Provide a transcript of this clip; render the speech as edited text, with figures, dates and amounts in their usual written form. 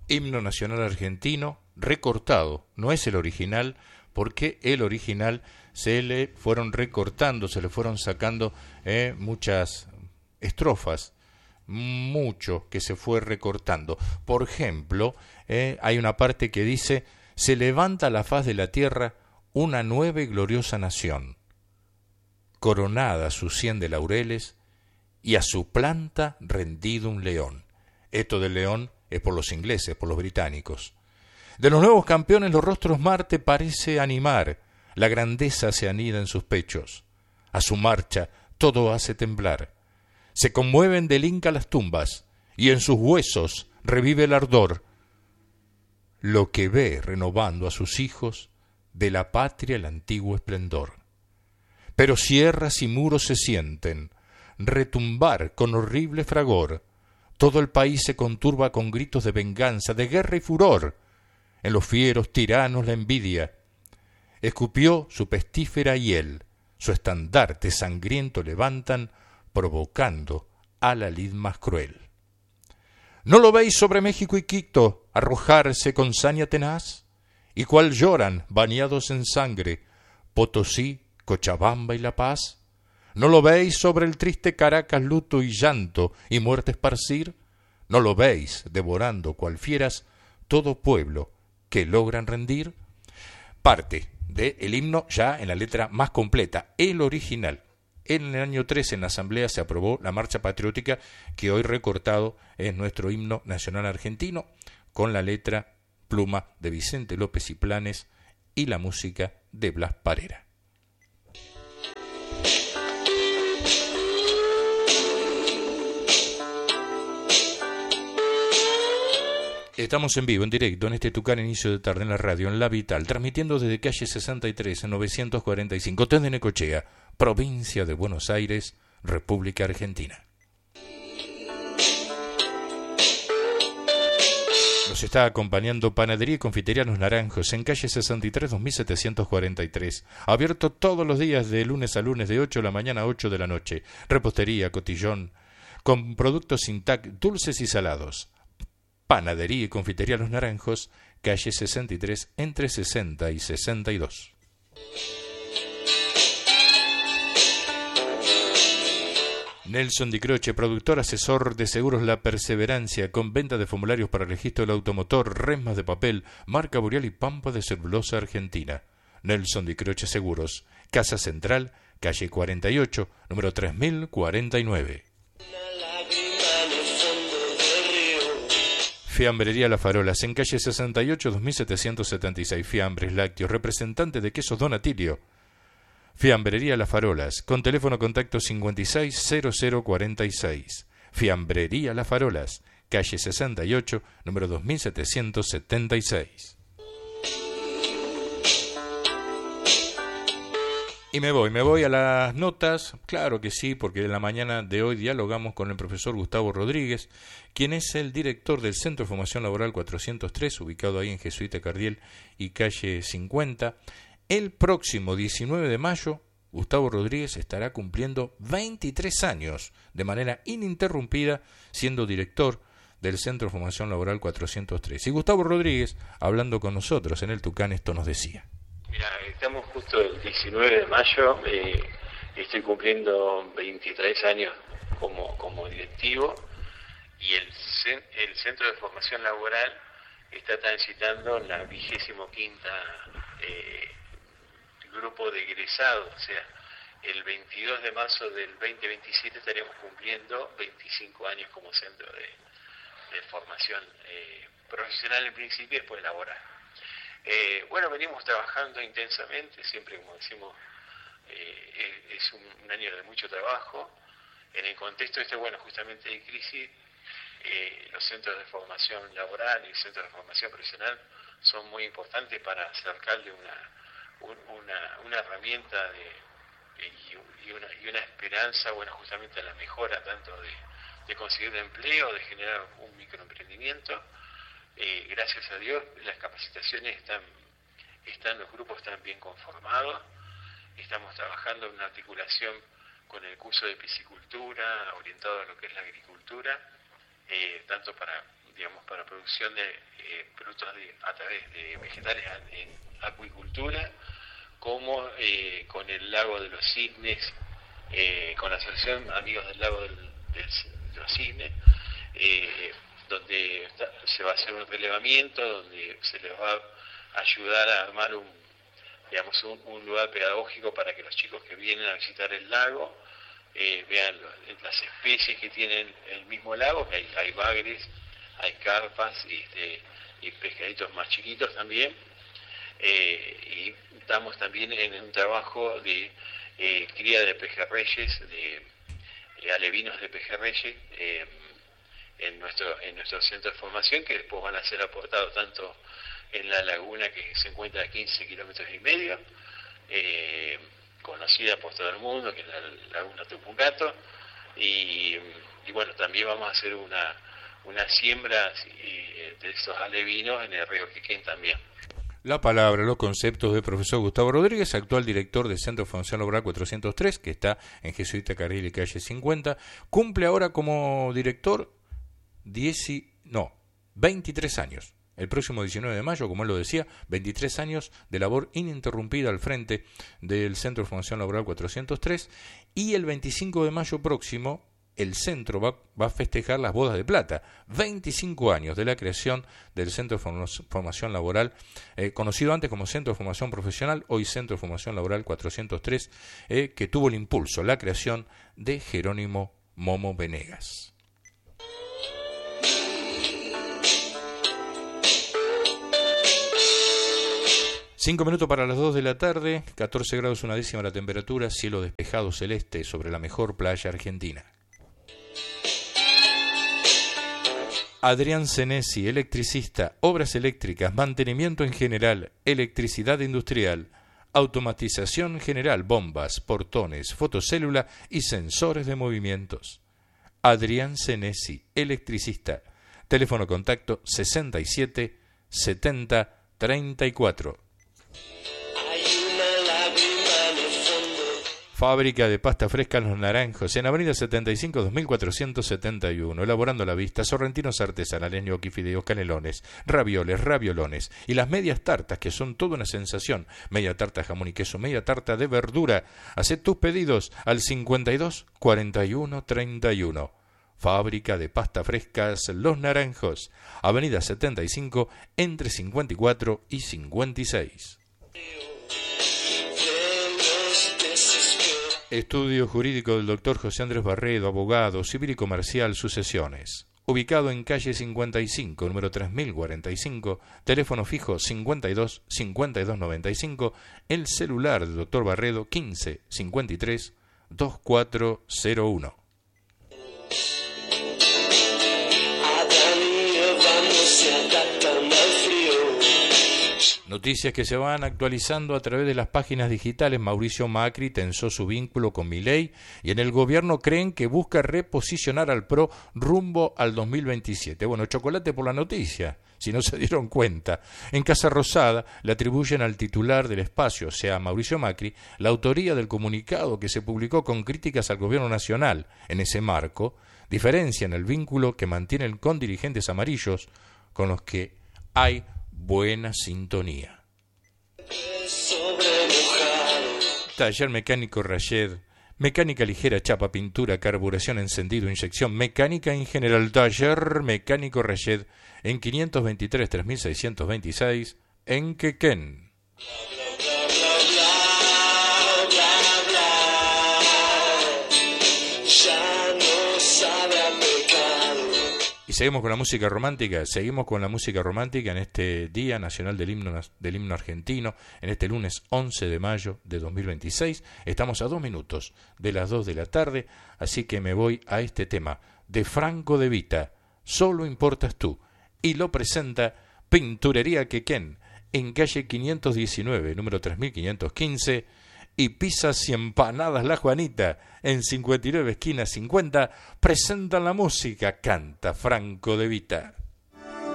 himno nacional argentino, recortado, no es el original, porque el original se le fueron recortando, se le fueron sacando muchas estrofas, mucho que se fue recortando. Por ejemplo, hay una parte que dice: se levanta a la faz de la tierra una nueva y gloriosa nación, coronada su cien de laureles, y a su planta rendido un león. Esto del león es por los ingleses, por los británicos. De los nuevos campeones los rostros Marte parece animar, la grandeza se anida en sus pechos. A su marcha todo hace temblar. Se conmueven del Inca las tumbas, y en sus huesos revive el ardor. Lo que ve renovando a sus hijos, de la patria el antiguo esplendor. Pero sierras y muros se sienten retumbar con horrible fragor. Todo el país se conturba con gritos de venganza, de guerra y furor. En los fieros tiranos la envidia escupió su pestífera hiel, su estandarte sangriento levantan, provocando a la lid más cruel. ¿No lo veis sobre México y Quito arrojarse con saña tenaz? Y cuál lloran, bañados en sangre, Potosí, Cochabamba y La Paz. ¿No lo veis sobre el triste Caracas luto y llanto y muerte esparcir? ¿No lo veis devorando cual fieras todo pueblo que logran rendir? Parte del himno ya en la letra más completa, el original. En el año 13 en la Asamblea se aprobó la marcha patriótica, que hoy recortado es nuestro himno nacional argentino, con la letra pluma de Vicente López y Planes y la música de Blas Parera. Estamos en vivo, en directo, en este Tucán inicio de tarde en la radio, en La Vital, transmitiendo desde calle 63 en 945, desde Necochea, provincia de Buenos Aires, República Argentina. Nos está acompañando Panadería y Confitería Los Naranjos en calle 63 2743, abierto todos los días de lunes a lunes de 8 de la mañana a 8 de la noche. Repostería, cotillón, con productos Intac, dulces y salados. Panadería y Confitería Los Naranjos, calle 63 entre 60 y 62. Nelson Di Croce, productor asesor de seguros La Perseverancia, con venta de formularios para registro del automotor, resmas de papel, marca Boreal y pampa de celulosa argentina. Nelson Di Croce Seguros, Casa Central, calle 48, número 3049. Fiambrería La Farolas, en calle 68, 2776, Fiambres Lácteos, representante de Quesos Don Atilio. Fiambrería Las Farolas, con teléfono contacto 560046. Fiambrería Las Farolas, calle 68, número 2776. Y me voy a las notas, claro que sí, porque en la mañana de hoy dialogamos con el profesor Gustavo Rodríguez, quien es el director del Centro de Formación Laboral 403, ubicado ahí en Jesuita Cardiel y calle 50. El próximo 19 de mayo, Gustavo Rodríguez estará cumpliendo 23 años de manera ininterrumpida siendo director del Centro de Formación Laboral 403. Y Gustavo Rodríguez, hablando con nosotros en el Tucán, esto nos decía. Mira, estamos justo el 19 de mayo, estoy cumpliendo 23 años como directivo y el Centro de Formación Laboral está transitando la 25ª grupo de egresados, o sea, el 22 de marzo del 2027 estaremos cumpliendo 25 años como centro de formación profesional en principio y después laboral. Bueno, venimos trabajando intensamente, siempre como decimos, es un año de mucho trabajo. En el contexto bueno, justamente de crisis, los centros de formación laboral y centros de formación profesional son muy importantes para acercarle una herramienta y una esperanza, bueno, justamente a la mejora tanto de conseguir empleo, de generar un microemprendimiento. Gracias a Dios las capacitaciones los grupos están bien conformados. Estamos trabajando en una articulación con el curso de piscicultura orientado a lo que es la agricultura, tanto para digamos, para producción de productos a través de vegetales en acuicultura, como con el lago de los cisnes, con la asociación Amigos del Lago de los Cisnes, donde se va a hacer un relevamiento, donde se les va a ayudar a armar un lugar pedagógico para que los chicos que vienen a visitar el lago vean las especies que tienen el mismo lago, que hay bagres, hay carpas y pescaditos más chiquitos también, y estamos también en un trabajo de cría de pejerreyes, de alevinos de pejerreyes, en nuestro centro de formación, que después van a ser aportados tanto en la laguna que se encuentra a 15 kilómetros y medio, conocida por todo el mundo, que es la laguna Tupungato, y bueno, también vamos a hacer una siembra de estos alevinos en el río Quequén también. La palabra, los conceptos del profesor Gustavo Rodríguez, actual director del Centro de Formación Laboral 403, que está en Jesuita Carril y calle 50, cumple ahora como director 23 años. El próximo 19 de mayo, como él lo decía, 23 años de labor ininterrumpida al frente del Centro de Formación Laboral 403, y el 25 de mayo próximo el centro va a festejar las bodas de plata, 25 años de la creación del Centro de Formación Laboral, conocido antes como Centro de Formación Profesional, hoy Centro de Formación Laboral 403, que tuvo el impulso, la creación de Jerónimo Momo Venegas. Cinco minutos para las 2 de la tarde, 14 grados 1/10 la temperatura, cielo despejado celeste sobre la mejor playa argentina. Adrián Senesi, electricista, obras eléctricas, mantenimiento en general, electricidad industrial, automatización general, bombas, portones, fotocélula y sensores de movimientos. Adrián Senesi, electricista, teléfono contacto 67 70 34. Fábrica de pasta fresca Los Naranjos, en Avenida 75 2471, elaborando la vista, sorrentinos artesanales, ñoqui, fideos, canelones, raviolones y las medias tartas, que son toda una sensación. Media tarta jamón y queso, media tarta de verdura. Hacé tus pedidos al 52 41 31. Fábrica de pasta frescas Los Naranjos, Avenida 75 entre 54 y 56. Estudio Jurídico del Dr. José Andrés Barredo, abogado, civil y comercial, sucesiones. Ubicado en calle 55, número 3045, teléfono fijo 52 52 95, el celular del Dr. Barredo 15 53 2401. Noticias que se van actualizando a través de las páginas digitales. Mauricio Macri tensó su vínculo con Milei y en el gobierno creen que busca reposicionar al PRO rumbo al 2027. Bueno, chocolate por la noticia, si no se dieron cuenta. En Casa Rosada le atribuyen al titular del espacio, o sea, Mauricio Macri, la autoría del comunicado que se publicó con críticas al gobierno nacional. En ese marco, diferencian el vínculo que mantienen con dirigentes amarillos con los que hay buena sintonía. Taller mecánico Rayed, mecánica ligera, chapa, pintura, carburación, encendido, inyección, mecánica en general. Taller mecánico Rayed en 523 3626 en Quequén. Seguimos con la música romántica, en este Día Nacional del Himno Argentino, en este lunes 11 de mayo de 2026. Estamos a 2 minutos de las 2 de la tarde, así que me voy a este tema de Franco De Vita, Solo importas tú, y lo presenta Pinturería Quequén, en calle 519, número 3515, y Pizzas y Empanadas La Juanita, en 59 esquina 50, presentan la música, canta Franco De Vita.